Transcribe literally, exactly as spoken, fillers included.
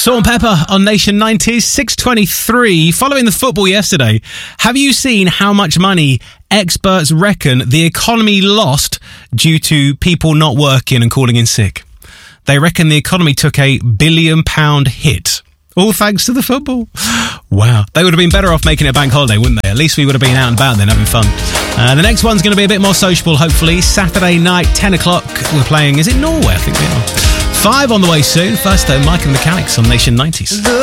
Salt and Pepper on Nation nineties, six twenty-three. Following the football yesterday, have you seen how much money experts reckon the economy lost due to people not working and calling in sick? They reckon the economy took a billion pound hit. All thanks to the football. Wow. They would have been better off making it a bank holiday, wouldn't they? At least we would have been out and about then having fun. Uh, the next one's going to be a bit more sociable, hopefully. Saturday night, ten o'clock. We're playing, is it Norway? I think we are. Five on the way soon. First though, Mike and the Mechanics on Nation nineties.